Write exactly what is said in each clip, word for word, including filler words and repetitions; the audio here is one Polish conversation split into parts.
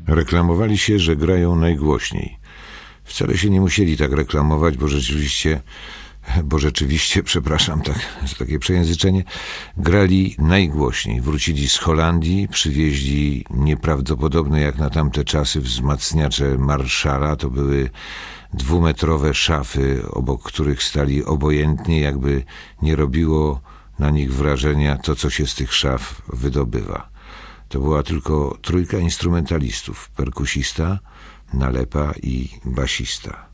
Reklamowali się, że grają najgłośniej. Wcale się nie musieli tak reklamować, bo rzeczywiście, bo rzeczywiście, przepraszam tak, za takie przejęzyczenie, grali najgłośniej. Wrócili z Holandii, przywieźli nieprawdopodobne jak na tamte czasy wzmacniacze Marszala. To były dwumetrowe szafy, obok których stali obojętnie, jakby nie robiło na nich wrażenia to, co się z tych szaf wydobywa. To była tylko trójka instrumentalistów, perkusista, nalepa i basista.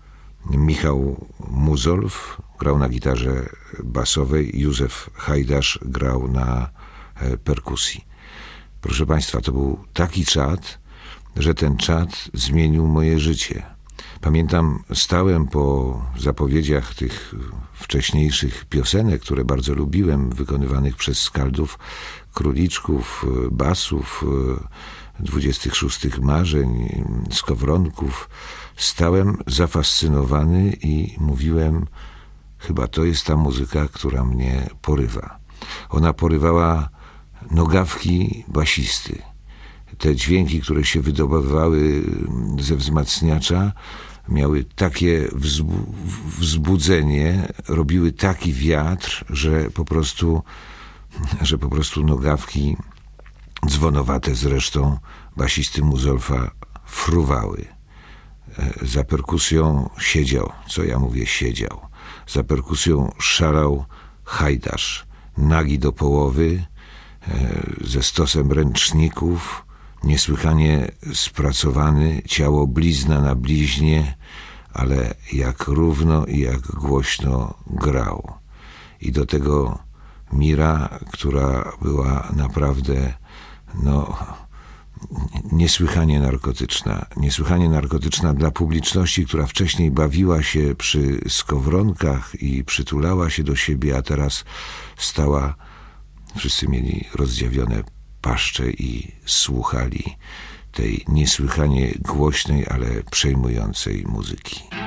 Michał Muzolf grał na gitarze basowej, Józef Hajdasz grał na perkusji. Proszę Państwa, to był taki czad, że ten czad zmienił moje życie. Pamiętam, stałem po zapowiedziach tych wcześniejszych piosenek, które bardzo lubiłem, wykonywanych przez skaldów, króliczków, basów, dwudziestych szóstych marzeń, skowronków. Stałem zafascynowany i mówiłem, chyba to jest ta muzyka, która mnie porywa. Ona porywała nogawki basisty. Te dźwięki, które się wydobywały ze wzmacniacza, miały takie wzbu- wzbudzenie, robiły taki wiatr, że po prostu, że po prostu nogawki, dzwonowate zresztą, basisty Muzolfa fruwały. Za perkusją siedział, co ja mówię, siedział. Za perkusją szalał Hajdasz, nagi do połowy, ze stosem ręczników, niesłychanie spracowany, ciało blizna na bliźnie, ale jak równo i jak głośno grał. I do tego Mira, która była naprawdę no niesłychanie narkotyczna. Niesłychanie narkotyczna dla publiczności, która wcześniej bawiła się przy skowronkach i przytulała się do siebie, a teraz stała, wszyscy mieli rozdziawione paszcze i słuchali tej niesłychanie głośnej, ale przejmującej muzyki.